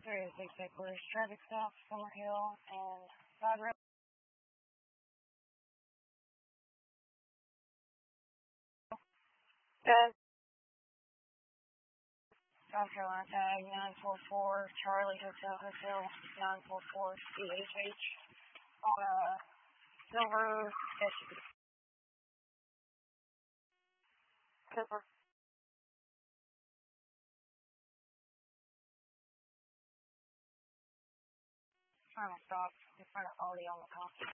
36 traffic stop, Summer Hill, and Side Road. South Carolina tag 944, Charlie Hotel Hotel 944 CHH on a silver SUV. Cooper. Trying to stop in front of Audi on the top.